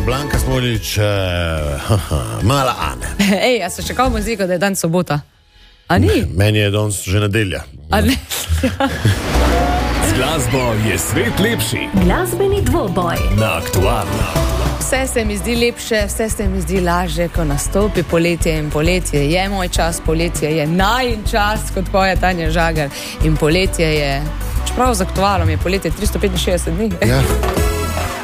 Blanka Smolič, mala Ane. Ej, a se čakal muziko, da je dan sobota? A ni? Meni je danes že nedelja. A ne? Z glasbo je svet lepši. Glasbeni dvoboj Na Aktualno. Vse se mi zdi lepše, vse se mi zdi lažje, ko nastopi poletje in poletje je moj čas, poletje je najin čas, kot poje Tanja Žagar. In poletje je, čeprav z Aktualom je poletje 365 dni. Ja.